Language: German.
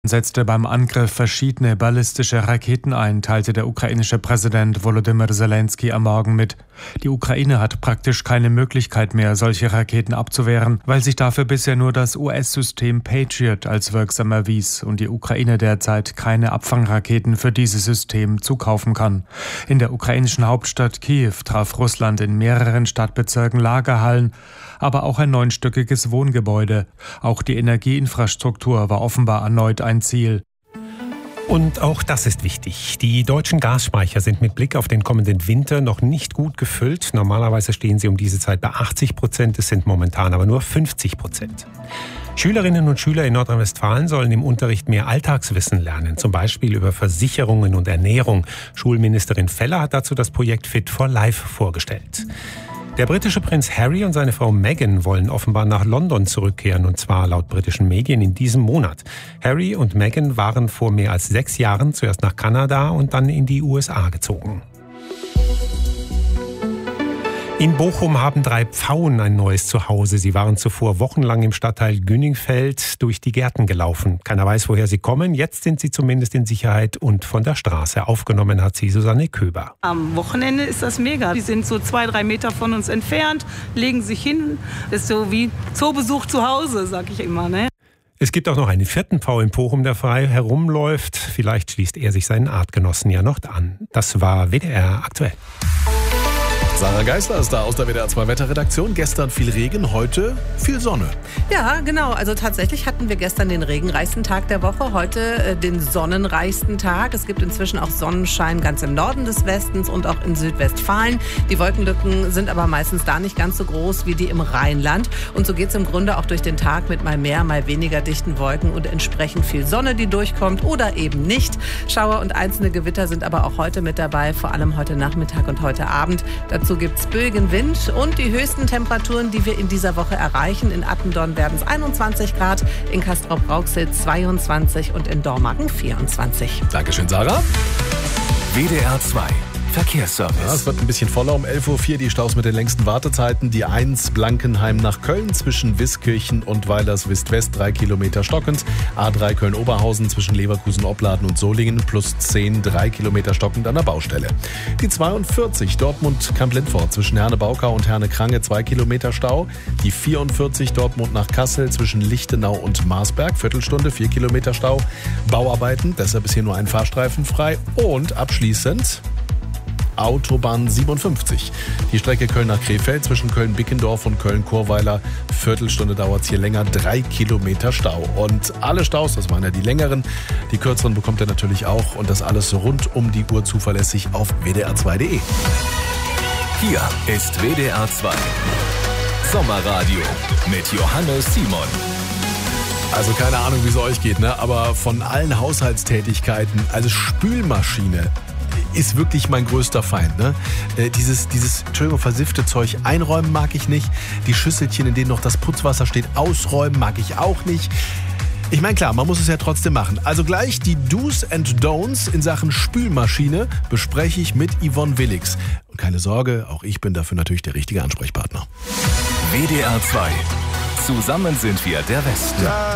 setzte beim Angriff verschiedene ballistische Raketen ein, teilte der ukrainische Präsident Volodymyr Zelensky am Morgen mit. Die Ukraine hat praktisch keine Möglichkeit mehr, solche Raketen abzuwehren, weil sich dafür bisher nur das US-System Patriot als wirksam erwies und die Ukraine derzeit keine Abfangraketen für dieses System zukaufen kann. In der ukrainischen Hauptstadt Kiew traf Russland in mehreren Stadtbezirken Lagerhallen, aber auch ein 9-stöckiges Wohngebäude. Auch die Energieinfrastruktur war offenbar erneut ein Ziel. Und auch das ist wichtig. Die deutschen Gasspeicher sind mit Blick auf den kommenden Winter noch nicht gut gefüllt. Normalerweise stehen sie um diese Zeit bei 80%, es sind momentan aber nur 50%. Schülerinnen und Schüler in Nordrhein-Westfalen sollen im Unterricht mehr Alltagswissen lernen, zum Beispiel über Versicherungen und Ernährung. Schulministerin Feller hat dazu das Projekt Fit for Life vorgestellt. Der britische Prinz Harry und seine Frau Meghan wollen offenbar nach London zurückkehren, und zwar laut britischen Medien in diesem Monat. Harry und Meghan waren vor mehr als 6 Jahren zuerst nach Kanada und dann in die USA gezogen. In Bochum haben 3 Pfauen ein neues Zuhause. Sie waren zuvor wochenlang im Stadtteil Günningfeld durch die Gärten gelaufen. Keiner weiß, woher sie kommen. Jetzt sind sie zumindest in Sicherheit und von der Straße. Aufgenommen hat sie Susanne Köber. Am Wochenende ist das mega. Die sind so 2-3 Meter von uns entfernt, legen sich hin. Das ist so wie Zoobesuch zu Hause, sag ich immer, ne? Es gibt auch noch einen 4. Pfau in Bochum, der frei herumläuft. Vielleicht schließt er sich seinen Artgenossen ja noch an. Das war WDR aktuell. Sarah Geisler ist da aus der WDR 2 Wetterredaktion. Gestern viel Regen, heute viel Sonne. Ja, genau. Also tatsächlich hatten wir gestern den regenreichsten Tag der Woche, heute den sonnenreichsten Tag. Es gibt inzwischen auch Sonnenschein ganz im Norden des Westens und auch in Südwestfalen. Die Wolkenlücken sind aber meistens da nicht ganz so groß wie die im Rheinland. Und so geht es im Grunde auch durch den Tag mit mal mehr, mal weniger dichten Wolken und entsprechend viel Sonne, die durchkommt oder eben nicht. Schauer und einzelne Gewitter sind aber auch heute mit dabei, vor allem heute Nachmittag und heute Abend. Dazu gibt es böigen Wind und die höchsten Temperaturen, die wir in dieser Woche erreichen. In Attendorn werden es 21 Grad, in Castrop-Rauxel 22 und in Dormagen 24. Dankeschön, Sarah. WDR 2 Verkehrsservice. Ja, es wird ein bisschen voller um 11.04 Uhr. Die Staus mit den längsten Wartezeiten. Die 1 Blankenheim nach Köln zwischen Wiskirchen und Weilers-Wist-West 3 Kilometer stockend. A3 Köln-Oberhausen zwischen Leverkusen-Opladen und Solingen plus 10 3 Kilometer stockend an der Baustelle. Die 42 Dortmund-Kamp-Lindfort zwischen Herne-Baukau und Herne-Krange 2 Kilometer Stau. Die 44 Dortmund nach Kassel zwischen Lichtenau und Marsberg Viertelstunde 4 Kilometer Stau. Bauarbeiten, deshalb ist hier nur ein Fahrstreifen frei. Und abschließend Autobahn 57. Die Strecke Köln nach Krefeld zwischen Köln-Bickendorf und Köln-Chorweiler. Viertelstunde dauert es hier länger, 3 Kilometer Stau. Und alle Staus, das waren ja die längeren, die kürzeren bekommt ihr natürlich auch. Und das alles rund um die Uhr zuverlässig auf wdr2.de. Hier ist WDR 2 Sommerradio mit Johannes Simon. Also keine Ahnung, wie es euch geht, ne? Aber von allen Haushaltstätigkeiten, also Spülmaschine ist wirklich mein größter Feind. Ne? Dieses Entschuldigung, versiffte Zeug einräumen mag ich nicht. Die Schüsselchen, in denen noch das Putzwasser steht, ausräumen mag ich auch nicht. Ich meine, klar, man muss es ja trotzdem machen. Also gleich die Do's and Don'ts in Sachen Spülmaschine bespreche ich mit Yvonne Willix. Und keine Sorge, auch ich bin dafür natürlich der richtige Ansprechpartner. WDR 2. Zusammen sind wir der Westen.